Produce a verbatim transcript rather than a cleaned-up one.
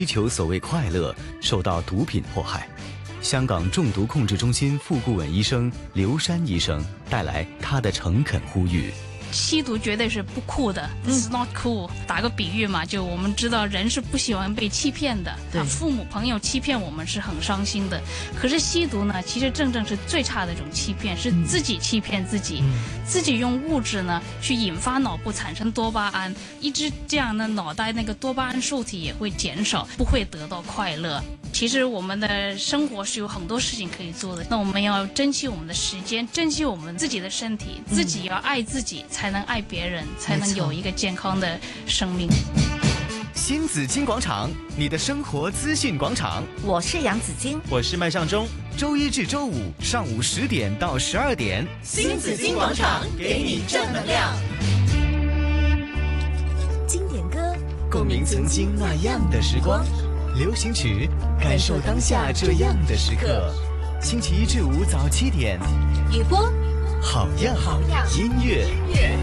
追求所谓快乐，受到毒品迫害。香港中毒控制中心副顾问医生刘山医生带来他的诚恳呼吁。 吸毒绝对是不酷的、嗯、，It's not cool。打个比喻嘛，就我们知道人是不喜欢被欺骗的，啊，父母朋友欺骗我们是很伤心的。可是吸毒呢，其实正正是最差的一种欺骗，是自己欺骗自己，嗯、自己用物质呢去引发脑部产生多巴胺，一直这样呢，脑袋那个多巴胺受体也会减少，不会得到快乐。其实我们的生活是有很多事情可以做的，那我们要珍惜我们的时间，珍惜我们自己的身体，自己要爱自己，才能爱别人，才能有一个健康的生命。 新紫金广场，你的生活资讯广场。 我是杨紫金， 我是麦尚中。 周一至周五上午十点到十二点， 新紫金广场给你正能量。经典歌， 共鸣曾经那样的时光。流行曲，感受当下这样的时刻。星期一至五早七点， 雨波， 好样好样音乐。音乐